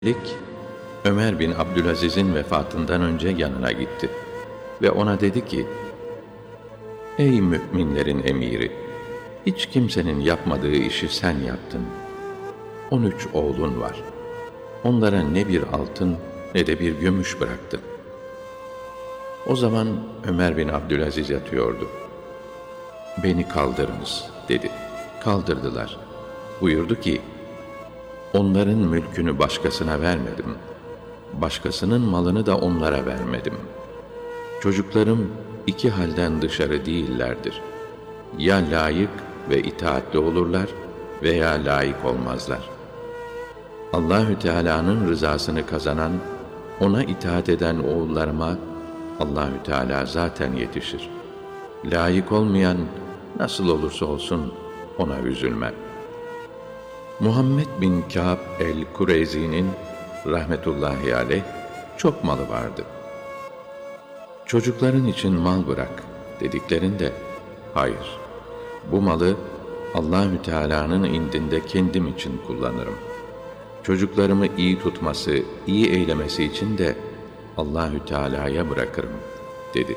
Melik, Ömer bin Abdülaziz'in vefatından önce yanına gitti ve ona dedi ki, "Ey müminlerin emiri, hiç kimsenin yapmadığı işi sen yaptın. 13 oğlun var. Onlara ne bir altın ne de bir gümüş bıraktın." O zaman Ömer bin Abdülaziz yatıyordu. "Beni kaldırınız," dedi. Kaldırdılar. Buyurdu ki, "Onların mülkünü başkasına vermedim. Başkasının malını da onlara vermedim. Çocuklarım iki halden dışarı değillerdir. Ya layık ve itaatli olurlar veya layık olmazlar. Allahü Teala'nın rızasını kazanan, ona itaat eden oğullarıma Allahü Teala zaten yetişir. Layık olmayan nasıl olursa olsun ona üzülmem." Muhammed bin Kâb el-Kureyzi'nin rahmetullahi aleyh çok malı vardı. "Çocukların için mal bırak," dediklerinde, "Hayır, bu malı Allahü Teala'nın indinde kendim için kullanırım. Çocuklarımı iyi tutması, iyi eylemesi için de Allahü Teala'ya bırakırım," dedi.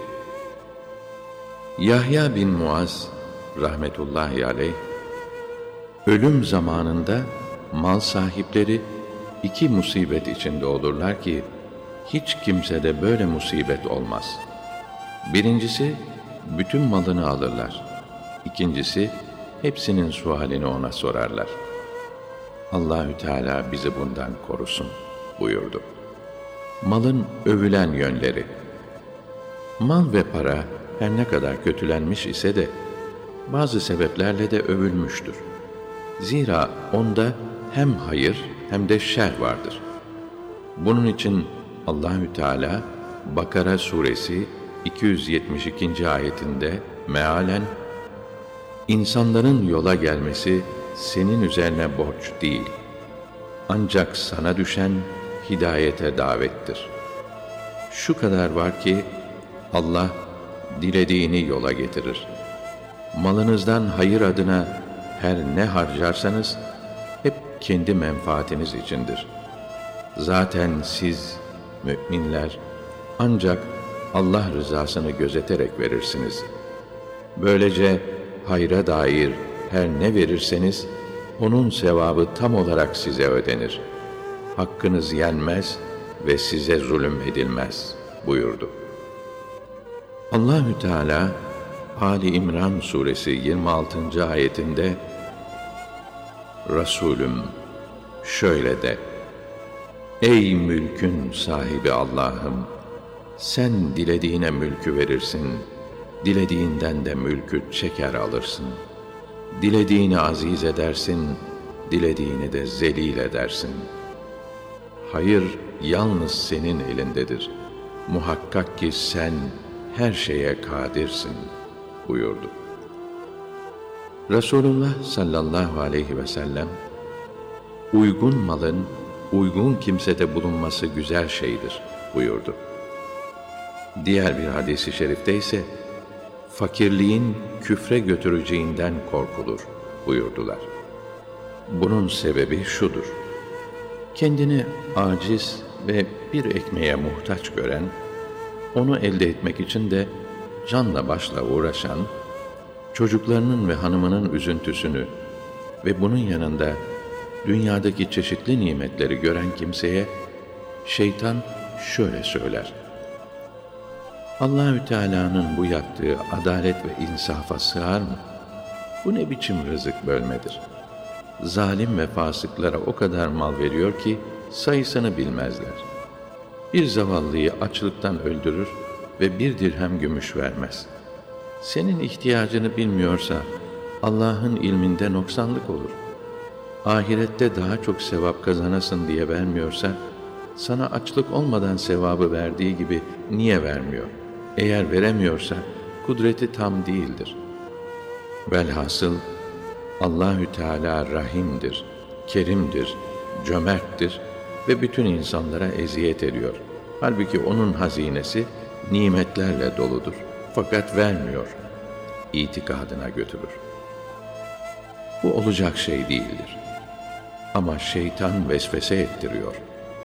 Yahya bin Muaz rahmetullahi aleyh, ölüm zamanında mal sahipleri iki musibet içinde olurlar ki hiç kimsede böyle musibet olmaz. Birincisi, bütün malını alırlar. İkincisi, hepsinin sualini ona sorarlar. Allahü Teala bizi bundan korusun buyurdu. Malın övülen yönleri. Mal ve para her ne kadar kötülenmiş ise de bazı sebeplerle de övülmüştür. Zira onda hem hayır hem de şer vardır. Bunun için Allahü Teala Bakara suresi 272. ayetinde mealen, "İnsanların yola gelmesi senin üzerine borç değil. Ancak sana düşen hidayete davettir. Şu kadar var ki Allah dilediğini yola getirir. Malınızdan hayır adına her ne harcarsanız hep kendi menfaatiniz içindir. Zaten siz müminler ancak Allah rızasını gözeterek verirsiniz. Böylece hayra dair her ne verirseniz onun sevabı tam olarak size ödenir. Hakkınız yenmez ve size zulüm edilmez," buyurdu. Allahü Teala Ali İmran suresi 26. ayetinde, "Resulüm şöyle de, ey mülkün sahibi Allah'ım, sen dilediğine mülkü verirsin, dilediğinden de mülkü çeker alırsın. Dilediğini aziz edersin, dilediğini de zelil edersin. Hayır yalnız senin elindedir. Muhakkak ki sen her şeye kadirsin," buyurdu. Resulullah sallallahu aleyhi ve sellem, "Uygun malın uygun kimsede bulunması güzel şeydir," buyurdu. Diğer bir hadis-i şerifte ise, "Fakirliğin küfre götüreceğinden korkulur," buyurdular. Bunun sebebi şudur: kendini aciz ve bir ekmeğe muhtaç gören, onu elde etmek için de canla başla uğraşan, çocuklarının ve hanımının üzüntüsünü ve bunun yanında dünyadaki çeşitli nimetleri gören kimseye şeytan şöyle söyler: "Allahü Teala'nın bu yaptığı adalet ve insafa sığar mı? Bu ne biçim rızık bölmedir? Zalim ve fasıklara o kadar mal veriyor ki sayısını bilmezler. Bir zavallıyı açlıktan öldürür ve bir dirhem gümüş vermez. Senin ihtiyacını bilmiyorsa Allah'ın ilminde noksanlık olur. Ahirette daha çok sevap kazanasın diye vermiyorsa, sana açlık olmadan sevabı verdiği gibi niye vermiyor? Eğer veremiyorsa kudreti tam değildir. Velhasıl Allahü Teala rahimdir, kerimdir, cömerttir ve bütün insanlara eziyet ediyor. Halbuki onun hazinesi nimetlerle doludur. Fakat vermiyor, itikadına götürür. Bu olacak şey değildir. Ama şeytan vesvese ettiriyor.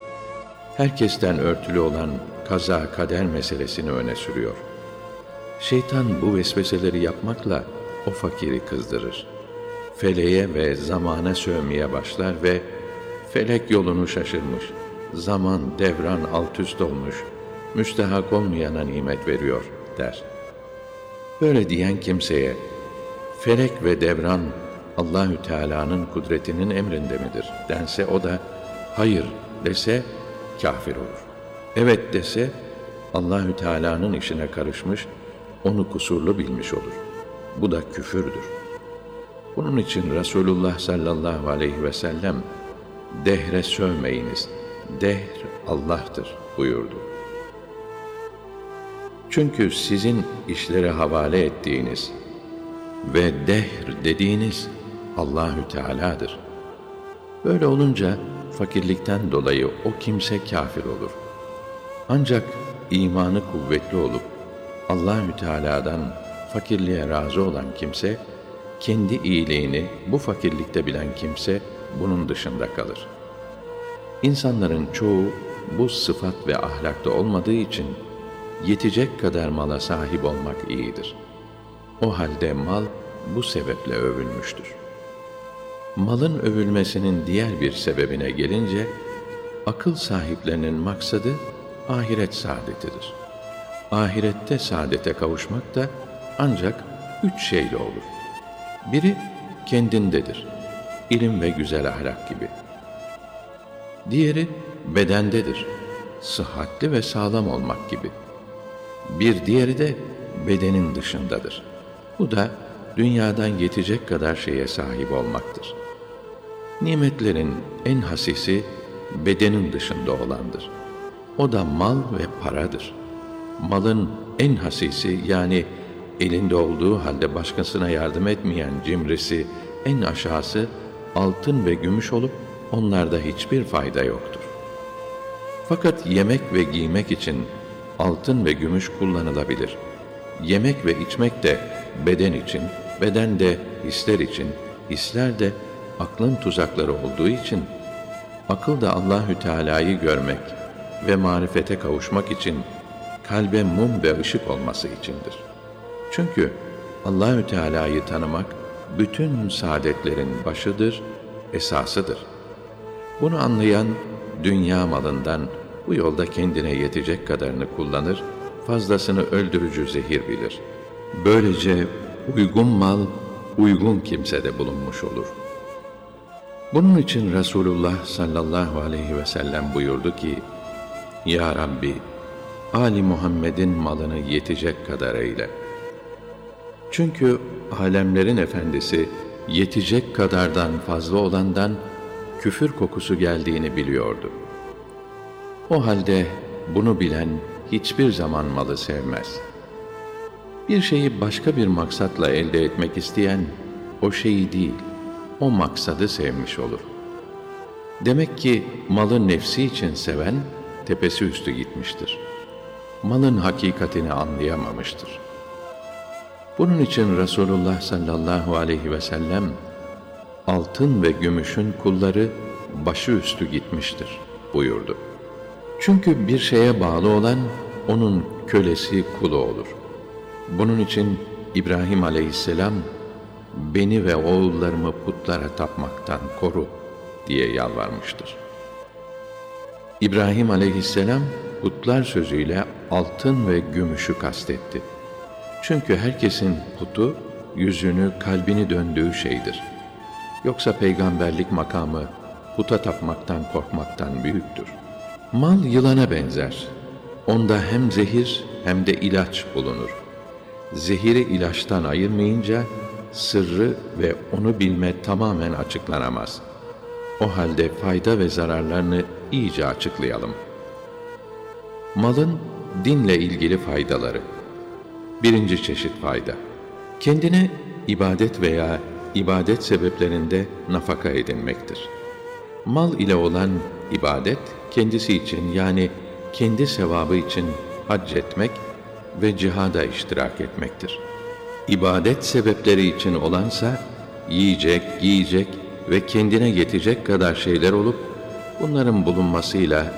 herkesten örtülü olan kaza kader meselesini öne sürüyor. Şeytan bu vesveseleri yapmakla o fakiri kızdırır. Feleğe ve zamana sövmeye başlar ve felek yolunu şaşırmış, zaman devran alt üst olmuş, müstehak olmayana nimet veriyor der. Böyle diyen kimseye felek ve devran Allahü Teala'nın kudretinin emrinde midir dense, o da hayır dese kafir olur. Evet dese Allahü Teala'nın işine karışmış, onu kusurlu bilmiş olur. Bu da küfürdür. Bunun için Resulullah sallallahu aleyhi ve sellem dehre sövmeyiniz, dehr Allah'tır buyurdu. Çünkü sizin işlere havale ettiğiniz ve dehr dediğiniz Allahü Teala'dır. Böyle olunca fakirlikten dolayı o kimse kafir olur. Ancak imanı kuvvetli olup Allahü Teala'dan fakirliğe razı olan kimse, kendi iyiliğini bu fakirlikte bilen kimse bunun dışında kalır. İnsanların çoğu bu sıfat ve ahlakta olmadığı için yetecek kadar mala sahip olmak iyidir. O halde mal bu sebeple övülmüştür. Malın övülmesinin diğer bir sebebine gelince, akıl sahiplerinin maksadı ahiret saadetidir. Ahirette saadete kavuşmak da ancak 3 şeyle olur. Biri kendindedir, ilim ve güzel ahlak gibi. Diğeri bedendedir, sıhhatli ve sağlam olmak gibi. Bir diğeri de bedenin dışındadır. Bu da dünyadan yetecek kadar şeye sahip olmaktır. Nimetlerin en hasisi bedenin dışında olandır. O da mal ve paradır. Malın en hasisi, yani elinde olduğu halde başkasına yardım etmeyen cimrisi, en aşağısı altın ve gümüş olup onlarda hiçbir fayda yoktur. Fakat yemek ve giymek için altın ve gümüş kullanılabilir. Yemek ve içmek de beden için, beden de hisler için, hisler de aklın tuzakları olduğu için, akıl da Allahü Teala'yı görmek ve marifete kavuşmak için kalbe mum ve ışık olması içindir. Çünkü Allahü Teala'yı tanımak bütün saadetlerin başıdır, esasıdır. Bunu anlayan dünya malından bu yolda kendine yetecek kadarını kullanır, fazlasını öldürücü zehir bilir. Böylece uygun mal uygun kimsede bulunmuş olur. Bunun için Resulullah sallallahu aleyhi ve sellem buyurdu ki: Ya Rabbi, Ali Muhammed'in malını yetecek kadar eyle. Çünkü alemlerin efendisi yetecek kadardan fazla olandan küfür kokusu geldiğini biliyordu. O halde bunu bilen hiçbir zaman malı sevmez. Bir şeyi başka bir maksatla elde etmek isteyen o şeyi değil, o maksadı sevmiş olur. Demek ki malı nefsi için seven tepesi üstü gitmiştir. Malın hakikatini anlayamamıştır. Bunun için Resulullah sallallahu aleyhi ve sellem altın ve gümüşün kulları başı üstü gitmiştir buyurdu. Çünkü bir şeye bağlı olan onun kölesi, kulu olur. Bunun için İbrahim aleyhisselam beni ve oğullarımı putlara tapmaktan koru diye yalvarmıştır. İbrahim aleyhisselam putlar sözüyle altın ve gümüşü kastetti. Çünkü herkesin putu yüzünü, kalbini döndüğü şeydir. Yoksa peygamberlik makamı puta tapmaktan korkmaktan büyüktür. Mal yılana benzer. Onda hem zehir hem de ilaç bulunur. Zehiri ilaçtan ayırmayınca sırrı ve onu bilme tamamen açıklanamaz. O halde fayda ve zararlarını iyice açıklayalım. Malın dinle ilgili faydaları. Birinci çeşit fayda. Kendine ibadet veya ibadet sebeplerinde nafaka edinmektir. Mal ile olan ibadet, kendisi için, yani kendi sevabı için hac etmek ve cihada iştirak etmektir. İbadet sebepleri için olansa yiyecek, giyecek ve kendine yetecek kadar şeyler olup bunların bulunmasıyla